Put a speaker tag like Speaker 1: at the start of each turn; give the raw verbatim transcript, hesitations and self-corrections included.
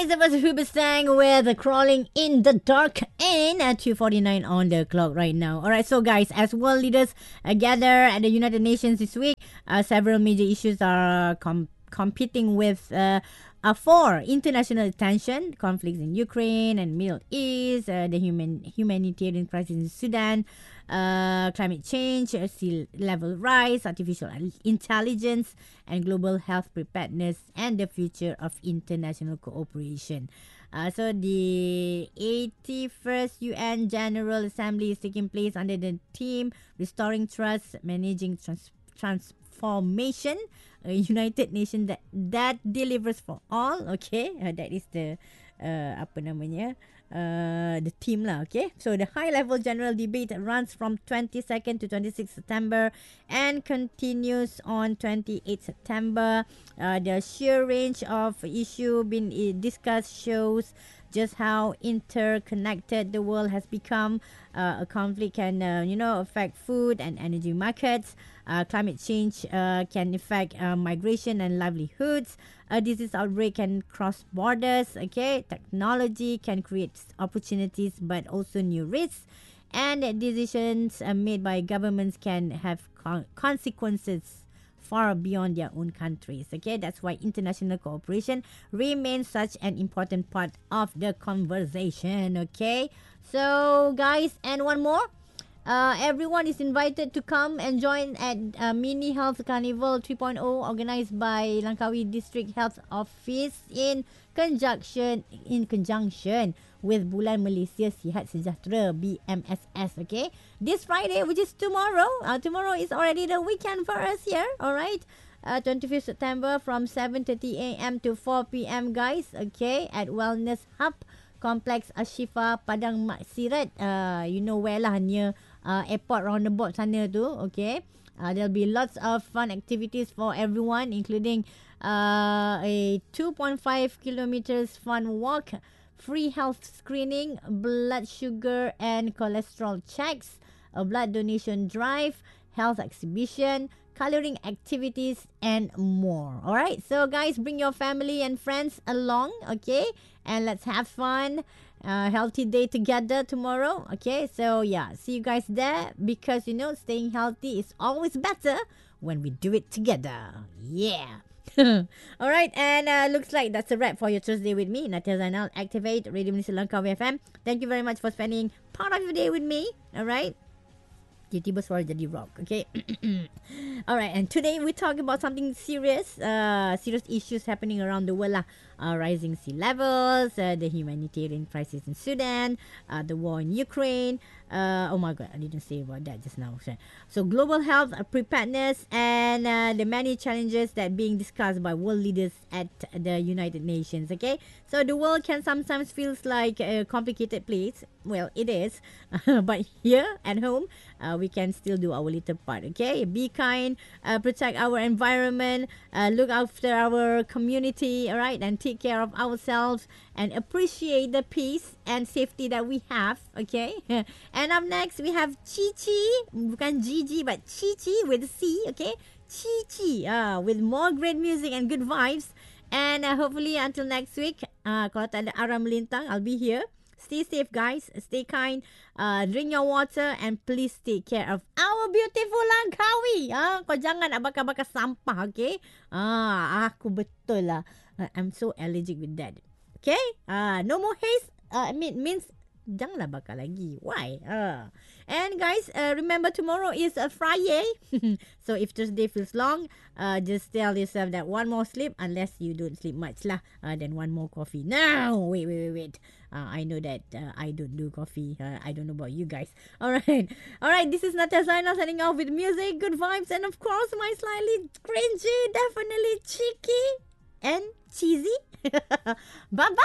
Speaker 1: guys, it was Hubestang with uh, Crawling in the Dark and at two forty-nine on the clock right now. Alright, so guys, as world leaders uh, gather at the United Nations this week, uh, several major issues are com- competing with uh, uh, for international attention: conflicts in Ukraine and Middle East, uh, the human humanitarian crisis in Sudan, uh, climate change, uh, sea level rise, artificial intelligence, and global health preparedness, and the future of international cooperation. Uh, so the eighty-first U N General Assembly is taking place under the theme Restoring Trust, Managing Trans- Transformation, a United Nations that that delivers for all. Okay, uh, that is the uh, apa namanya uh, the theme lah. Okay, so the high level general debate runs from twenty-second to twenty-sixth September and continues on twenty-eighth September. Uh, the sheer range of issue being uh, discussed shows just how interconnected the world has become. Uh, a conflict can, uh, you know, affect food and energy markets. Uh, climate change uh, can affect uh, migration and livelihoods. A disease outbreak can cross borders. Okay, technology can create opportunities, but also new risks. And decisions uh, made by governments can have con- consequences far beyond their own countries. Okay, that's why international cooperation remains such an important part of the conversation. Okay, so guys, and one more. Uh, everyone is invited to come and join at uh, Mini Health Carnival three point oh organized by Langkawi District Health Office in conjunction in conjunction with Bulan Malaysia Sihat Sejahtera B M S S. Okay, this Friday, which is tomorrow. Uh, tomorrow is already the weekend for us here. All right. Uh, twenty-fifth September from seven thirty a.m. to four p.m. guys. Okay, at Wellness Hub Complex Ashifa Padang Maksirat. Uh, you know where lah, near uh, airport roundabout sana tu. Okay. Uh, there'll be lots of fun activities for everyone, including uh, a two point five kilometers fun walk, free health screening, blood sugar and cholesterol checks, a blood donation drive, health exhibition, coloring activities, and more. All right, so guys, bring your family and friends along, okay? And let's have fun. Uh, healthy day together tomorrow. Okay, so yeah, see you guys there, because you know staying healthy is always better when we do it together. Yeah. All right, and uh, looks like that's a wrap for your Thursday with me, Natia Zainal. Activate Radio Malaysia Langkawi F M. Thank you very much for spending part of your day with me. All right. Tiba-tiba suara jadi rock. Okay. Alright, and today we talk about something serious. Uh, serious issues happening around the world lah. Uh, rising sea levels, uh, the humanitarian crisis in Sudan, uh, the war in Ukraine. Uh, oh my god, I didn't say about that just now. So global health uh, preparedness and uh, the many challenges that being discussed by world leaders at the United Nations. Okay, so the world can sometimes feels like a complicated place. Well, it is, but here at home, uh, we can still do our little part. Okay, be kind, uh, protect our environment, uh, look after our community. All right, and take care of ourselves and appreciate the peace and safety that we have. Okay. And up next we have Chi Chi, bukan Gigi but Chi Chi with C. Okay, Chi Chi uh, with more great music and good vibes. And uh, hopefully until next week, uh, kalau tak ada arah melintang, I'll be here. Stay safe guys, stay kind, uh, drink your water, and please take care of our beautiful Langkawi. Ah, kau jangan nak bakar-bakar sampah, okay? Ah, aku betul lah. Uh, I'm so allergic with that. Okay? Ah, no more haste. Uh, I mean, means janganlah bakar lagi. Why? Uh. And guys, uh, remember tomorrow is a Friday. So if Thursday feels long, uh, just tell yourself that one more sleep, unless you don't sleep much lah. Uh, then one more coffee. No, wait, wait, wait, wait. Uh, I know that uh, I don't do coffee. Uh, I don't know about you guys. All right. All right. This is Natasha Zainal signing off with music, good vibes, and of course my slightly cringy, definitely cheeky and cheesy. Bye-bye.